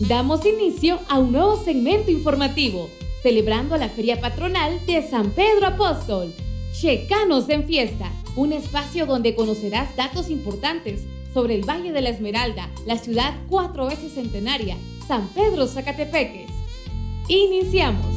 Damos inicio a un nuevo segmento informativo, celebrando la Feria Patronal de San Pedro Apóstol. Checanos en Fiesta, un espacio donde conocerás datos importantes sobre el Valle de la Esmeralda, la ciudad 4 veces centenaria, San Pedro Zacatepeques. Iniciamos.